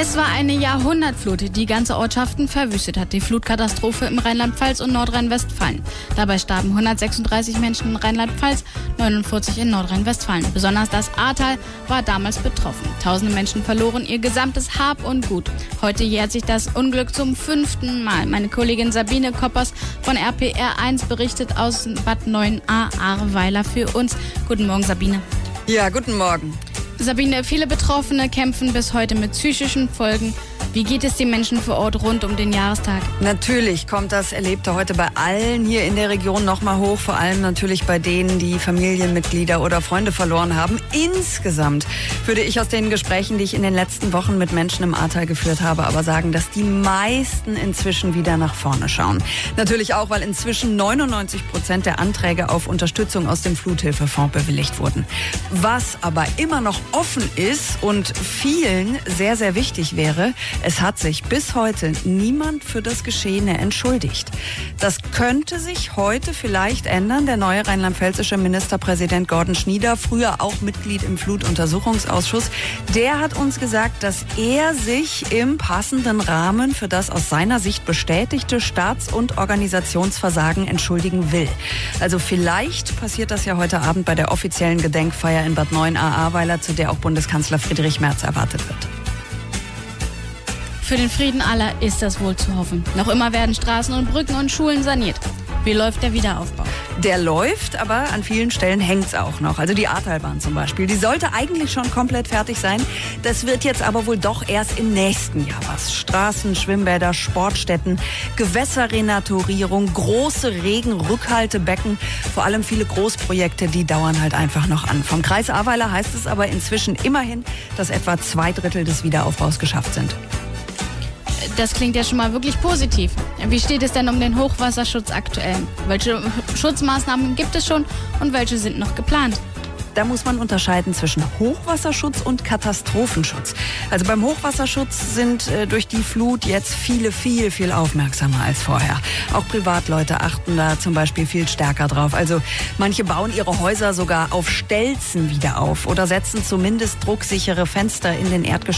Es war eine Jahrhundertflut, die ganze Ortschaften verwüstet hat. Die Flutkatastrophe im Rheinland-Pfalz und Nordrhein-Westfalen. Dabei starben 136 Menschen in Rheinland-Pfalz, 49 in Nordrhein-Westfalen. Besonders das Ahrtal war damals betroffen. Tausende Menschen verloren ihr gesamtes Hab und Gut. Heute jährt sich das Unglück zum 5. Mal. Meine Kollegin Sabine Koppers von RPR1 berichtet aus Bad 9a Ahrweiler für uns. Guten Morgen, Sabine. Ja, guten Morgen. Sabine, viele Betroffene kämpfen bis heute mit psychischen Folgen. Wie geht es den Menschen vor Ort rund um den Jahrestag? Natürlich kommt das Erlebte heute bei allen hier in der Region nochmal hoch. Vor allem natürlich bei denen, die Familienmitglieder oder Freunde verloren haben. Insgesamt würde ich aus den Gesprächen, die ich in den letzten Wochen mit Menschen im Ahrtal geführt habe, aber sagen, dass die meisten inzwischen wieder nach vorne schauen. Natürlich auch, weil inzwischen 99% der Anträge auf Unterstützung aus dem Fluthilfefonds bewilligt wurden. Was aber immer noch offen ist und vielen sehr, sehr wichtig wäre, es hat sich bis heute niemand für das Geschehene entschuldigt. Das könnte sich heute vielleicht ändern. Der neue rheinland-pfälzische Ministerpräsident Gordon Schnieder, früher auch Mitglied im Flutuntersuchungsausschuss, der hat uns gesagt, dass er sich im passenden Rahmen für das aus seiner Sicht bestätigte Staats- und Organisationsversagen entschuldigen will. Also vielleicht passiert das ja heute Abend bei der offiziellen Gedenkfeier in Bad 9a Ahrweiler, zu der auch Bundeskanzler Friedrich Merz erwartet wird. Für den Frieden aller ist das wohl zu hoffen. Noch immer werden Straßen und Brücken und Schulen saniert. Wie läuft der Wiederaufbau? Der läuft, aber an vielen Stellen hängt's auch noch. Also die Ahrtalbahn zum Beispiel, die sollte eigentlich schon komplett fertig sein. Das wird jetzt aber wohl doch erst im nächsten Jahr was. Straßen, Schwimmbäder, Sportstätten, Gewässerrenaturierung, große Regenrückhaltebecken, vor allem viele Großprojekte, die dauern halt einfach noch an. Vom Kreis Ahrweiler heißt es aber inzwischen immerhin, dass etwa 2/3 des Wiederaufbaus geschafft sind. Das klingt ja schon mal wirklich positiv. Wie steht es denn um den Hochwasserschutz aktuell? Welche Schutzmaßnahmen gibt es schon und welche sind noch geplant? Da muss man unterscheiden zwischen Hochwasserschutz und Katastrophenschutz. Also beim Hochwasserschutz sind durch die Flut jetzt viele viel aufmerksamer als vorher. Auch Privatleute achten da zum Beispiel viel stärker drauf. Also manche bauen ihre Häuser sogar auf Stelzen wieder auf oder setzen zumindest drucksichere Fenster in den Erdgeschossen